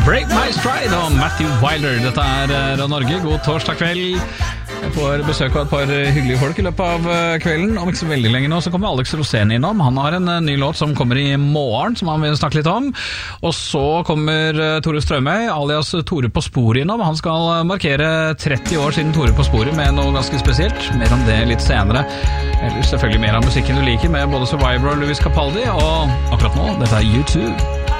Break My Stride og Matthew Wilder. Dette Radio Norge, god torsdag kveld. Jeg får besøk av et par hyggelige folk i løpet av kvelden. Om ikke så veldig lenge nå så kommer Alex Rosén innom. Han har en ny låt som kommer i morgen, som han vil snakke litt om. Og så kommer Tore Strømøy, alias Tore på sporet innom. Han skal markere 30 år siden Tore på sporet med noe ganske spesielt. Mer om det litt senere. Ellers selvfølgelig mer av musikken du liker med både Survivor og Louis Capaldi. Og akkurat nå, dette er YouTube.